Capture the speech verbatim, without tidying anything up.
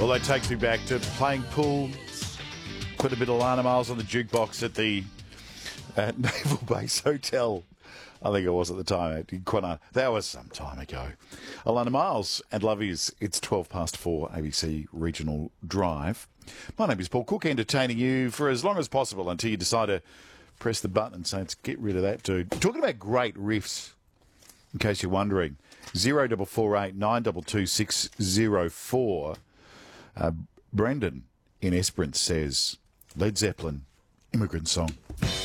Well, that takes me back to playing pool, put a bit of Lana Miles on the jukebox at the uh, Naval Base Hotel. I think it was at the time. In Quinana. That was some time ago. Alana Miles and Love Is. It's twelve past four, A B C Regional Drive. My name is Paul Cook, entertaining you for as long as possible until you decide to press the button and say, let's get rid of that dude. Talking about great riffs, in case you're wondering. zero four four eight nine two two six zero four. Uh, Brendan in Esperance says, Led Zeppelin, Immigrant Song.